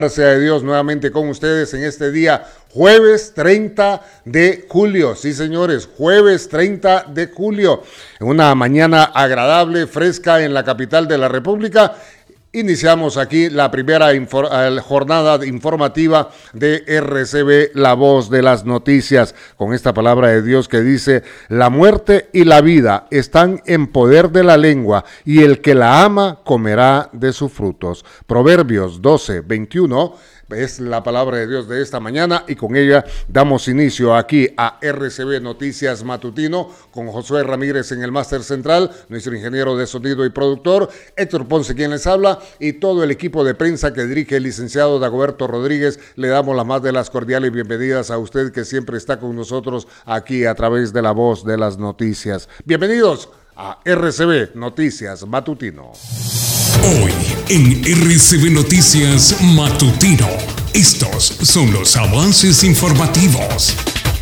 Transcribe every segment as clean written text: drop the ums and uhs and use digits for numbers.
Gracias a Dios nuevamente con ustedes en este día, jueves 30 de julio. Sí, señores, jueves 30 de julio. En una mañana agradable, fresca en la capital de la República. Iniciamos aquí la primera jornada informativa de RCB, La Voz de las Noticias, con esta palabra de Dios que dice: la muerte y la vida están en poder de la lengua, y el que la ama comerá de sus frutos. Proverbios 12:21 es la palabra de Dios de esta mañana, y con ella damos inicio aquí a RCB Noticias Matutino, con Josué Ramírez en el máster central, nuestro ingeniero de sonido y productor, Héctor Ponce quien les habla, y todo el equipo de prensa que dirige el licenciado Dagoberto Rodríguez. Le damos las más de las cordiales bienvenidas a usted que siempre está con nosotros aquí a través de La Voz de las Noticias. Bienvenidos a RCB Noticias Matutino. Hoy en RCB Noticias Matutino, estos son los avances informativos.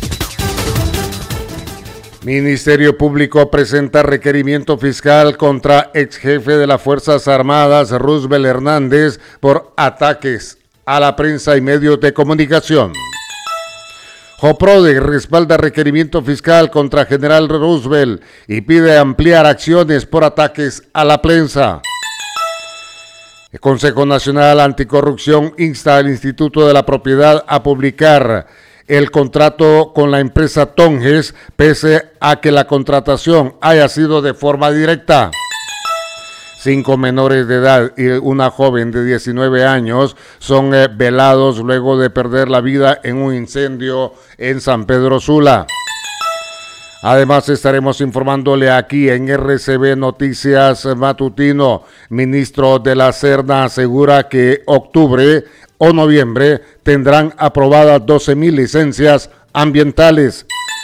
Ministerio Público presenta requerimiento fiscal contra ex jefe de las Fuerzas Armadas, Roosevelt Hernández, por ataques a la prensa y medios de comunicación. Joprode respalda requerimiento fiscal contra General Roosevelt y pide ampliar acciones por ataques a la prensa. El Consejo Nacional Anticorrupción insta al Instituto de la Propiedad a publicar el contrato con la empresa Tonges, pese a que la contratación haya sido de forma directa. 5 menores de edad y una joven de 19 años son velados luego de perder la vida en un incendio en San Pedro Sula. Además, estaremos informándole aquí en RCB Noticias Matutino. Ministro de la Serna asegura que octubre o noviembre tendrán aprobadas 12,000 licencias ambientales.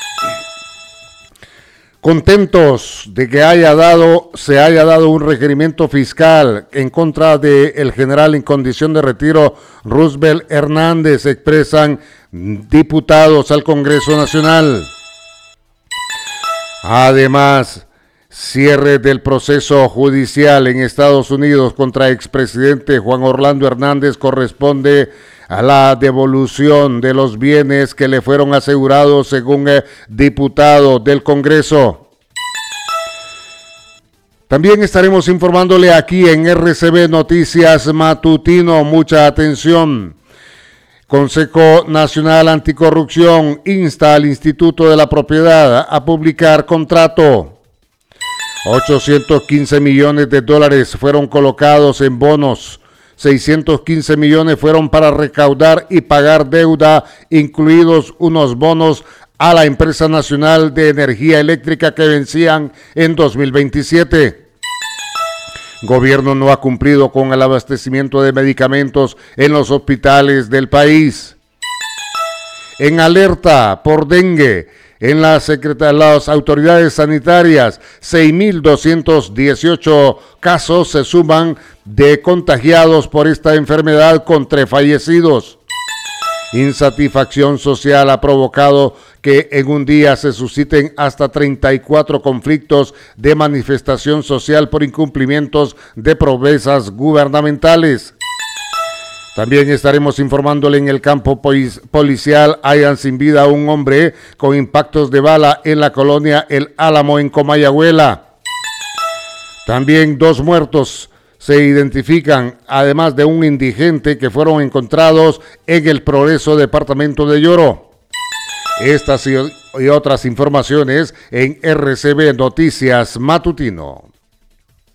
Contentos de que se haya dado un requerimiento fiscal en contra del general en condición de retiro Roosevelt Hernández, expresan diputados al Congreso Nacional. Además, cierre del proceso judicial en Estados Unidos contra expresidente Juan Orlando Hernández corresponde a la devolución de los bienes que le fueron asegurados, según el diputado del Congreso. También estaremos informándole aquí en RCB Noticias Matutino. Mucha atención. Consejo Nacional Anticorrupción insta al Instituto de la Propiedad a publicar contrato. 815 millones de dólares fueron colocados en bonos. 615 millones fueron para recaudar y pagar deuda, incluidos unos bonos a la Empresa Nacional de Energía Eléctrica que vencían en 2027. Gobierno no ha cumplido con el abastecimiento de medicamentos en los hospitales del país. En alerta por dengue, en las autoridades sanitarias, 6,218 casos se suman de contagiados por esta enfermedad, con 3 fallecidos. Insatisfacción social ha provocado que en un día se susciten hasta 34 conflictos de manifestación social por incumplimientos de promesas gubernamentales. También estaremos informándole en el campo policial, hallan sin vida a un hombre con impactos de bala en la colonia El Álamo en Comayagüela. También 2 muertos se identifican, además de un indigente, que fueron encontrados en el Progreso, departamento de Lloro. Estas y otras informaciones en RCB Noticias Matutino.